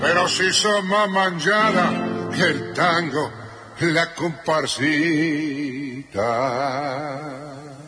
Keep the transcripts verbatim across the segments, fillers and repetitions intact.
Pero si somos mangiada el tango, la comparsita.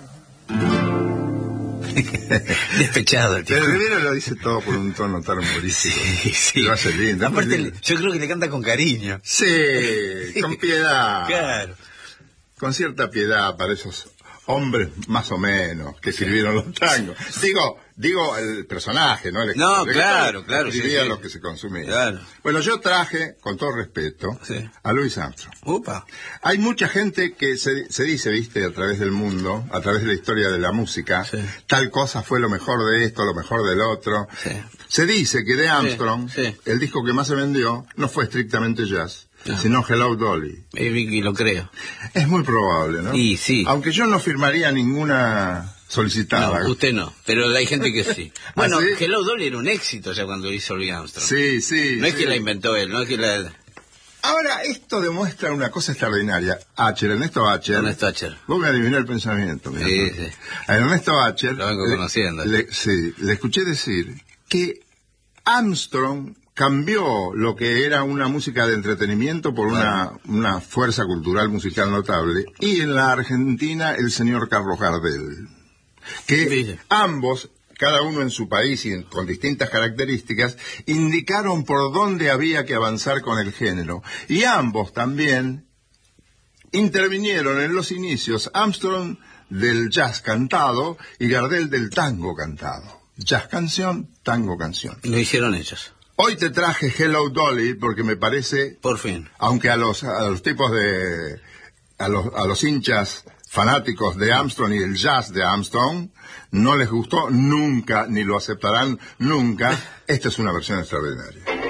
Despechado el tío. Pero Rivera lo dice todo por un tono tan humorístico. Sí, sí. Lo hace lindo. Aparte, lindo. yo creo que le canta con cariño. Sí, con piedad. Claro. Con cierta piedad para esos hombres más o menos que escribieron los tangos. Digo, digo el personaje, ¿no? El No, el claro, claro. Escribía Sí, sí. lo que se consumía. Claro. Bueno, yo traje, con todo respeto, Sí. a Louis Armstrong. Upa. Hay mucha gente que se, se dice, viste, a través del mundo, a través de la historia de la música, Sí. tal cosa fue lo mejor de esto, lo mejor del otro. Sí. Se dice que de Armstrong, Sí, sí. el disco que más se vendió, no fue estrictamente jazz, No. sino Hello Dolly. Y, y lo creo. Es muy probable, ¿no? Y sí. Aunque yo no firmaría ninguna solicitada. No, usted no, pero hay gente que sí. Bueno, ¿Ah, sí? Hello Dolly era un éxito ya cuando hizo Louis Armstrong. Sí, sí. No es sí. que la inventó él, no es que la... Ahora, esto demuestra una cosa extraordinaria. Acher, Ernesto Acher. Ernesto Acher. Vos me adivinás el pensamiento. mirá. Sí, sí. A Ernesto Acher. Lo vengo le- conociendo. le- sí, le escuché decir que Armstrong cambió lo que era una música de entretenimiento por una, una fuerza cultural musical notable. Y en la Argentina, el señor Carlos Gardel. Que Sí. ambos, cada uno en su país y en- con distintas características, indicaron por dónde había que avanzar con el género. Y ambos también intervinieron en los inicios, Armstrong del jazz cantado y Gardel del tango cantado. Jazz canción, tango canción. Lo hicieron ellos. Hoy te traje Hello Dolly porque me parece, Por fin. aunque a los, a los tipos de, a los, a los hinchas fanáticos de Armstrong y el jazz de Armstrong, no les gustó nunca, ni lo aceptarán nunca, esta es una versión extraordinaria.